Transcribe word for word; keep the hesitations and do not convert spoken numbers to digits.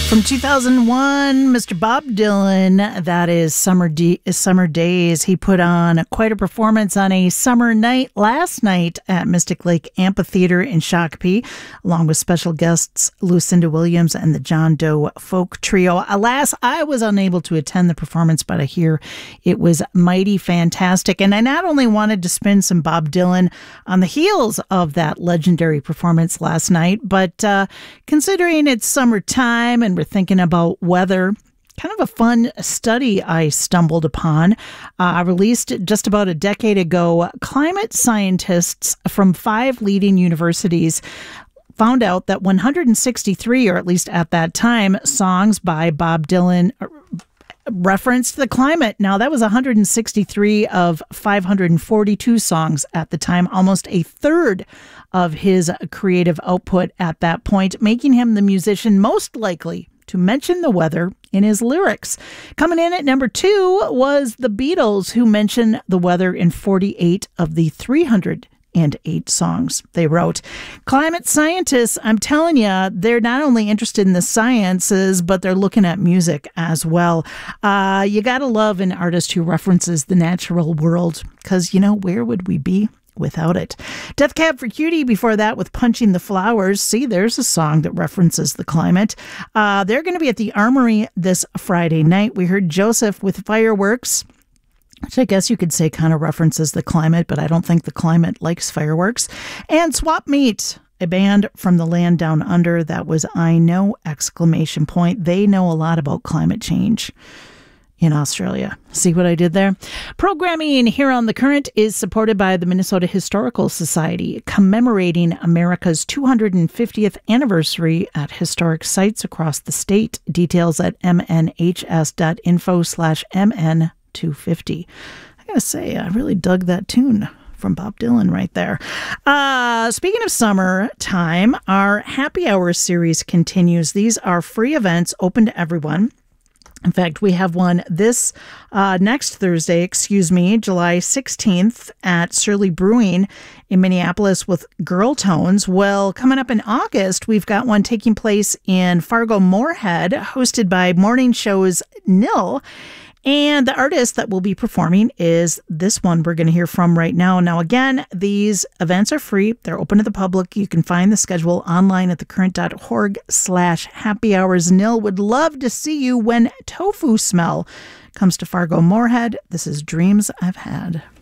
From two thousand one, Mister Bob Dylan, that is Summer D- Summer Days. He put on quite a performance on a summer night last night at Mystic Lake Amphitheater in Shakopee, along with special guests Lucinda Williams and the John Doe Folk Trio. Alas, I was unable to attend the performance, but I hear it was mighty fantastic. And I not only wanted to spin some Bob Dylan on the heels of that legendary performance last night, but uh, considering it's summertime and we're thinking about weather, kind of a fun study I stumbled upon, uh, released just about a decade ago. Climate scientists from five leading universities found out that one hundred sixty-three, or at least at that time, songs by Bob Dylan referenced the climate. Now, that was one hundred sixty-three of five hundred forty-two songs at the time, almost a third of his creative output at that point, making him the musician most likely to mention the weather in his lyrics. Coming in at number two was the Beatles, who mention the weather in forty-eight of the three hundred eight songs they wrote. Climate scientists, I'm telling you, they're not only interested in the sciences, but they're looking at music as well. Uh, you gotta love an artist who references the natural world, because, you know, where would we be without it? Death Cab for Cutie before that with Punching the Flowers. See, there's a song that references the climate. Uh, they're going to be at the Armory this Friday night. We heard Joseph with Fireworks, which I guess you could say kind of references the climate, but I don't think the climate likes fireworks. And Swap Meat, a band from the land down under. That was I Know! Exclamation point. They know a lot about climate change in Australia. See what I did there? Programming here on The Current is supported by the Minnesota Historical Society, commemorating America's two hundred fiftieth anniversary at historic sites across the state. Details at mnhs.info slash mn. two fifty. I gotta say, I really dug that tune from Bob Dylan right there. Uh, speaking of summertime, our Happy Hour series continues. These are free events open to everyone. In fact, we have one this uh, next Thursday, excuse me, July sixteenth at Surly Brewing in Minneapolis with Girl Tones. Well, coming up in August, we've got one taking place in Fargo-Moorhead, hosted by Morning Show's Nil. And the artist that will be performing is this one we're going to hear from right now. Now, again, these events are free. They're open to the public. You can find the schedule online at thecurrent.org slash happy hours. Nil would love to see you when Tofu Smell comes to Fargo-Moorhead. This is Dreams I've Had.